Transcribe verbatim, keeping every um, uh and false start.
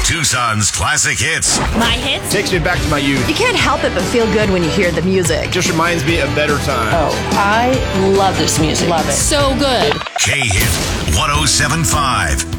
Tucson's classic hits. My hits? Takes me back to my youth. You can't help it but feel good when you hear the music. Just reminds me of better times. Oh, I love this music. Love it. So good. K-Hit one oh seven point five.